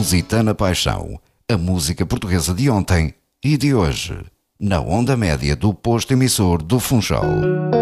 Lusitana Paixão, a música portuguesa de ontem e de hoje, na onda média do posto emissor do Funchal.